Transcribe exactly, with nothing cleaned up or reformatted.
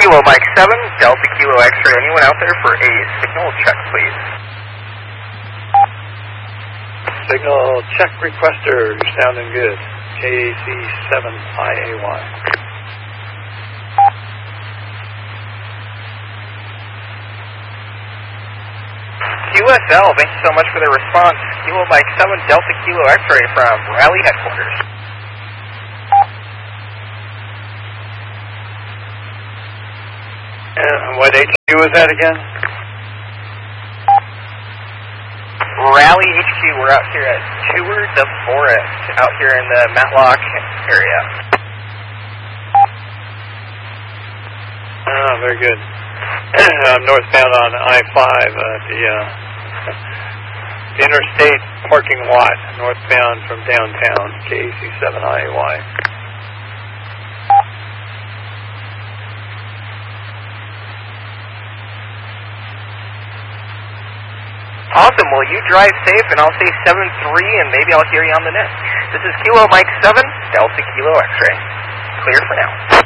Kilo Mike seven, Delta Kilo X-ray. Anyone out there for a signal check, please? Signal check requester, you're sounding good. K A C seven I A Y. Q S L, thank you so much for the response. Kilo Mike seven, Delta Kilo X-ray from Raleigh headquarters. And what H Q was that again? Raleigh H Q, we're out here at Tour de Forest, out here in the Matlock area. Oh, very good. I'm northbound on I five, uh, the, uh, the interstate parking lot, northbound from downtown, K A C seven I A Y. Awesome, well you drive safe and I'll say seven three and maybe I'll hear you on the net. This is Kilo Mike seven, Delta Kilo X-ray. Clear for now.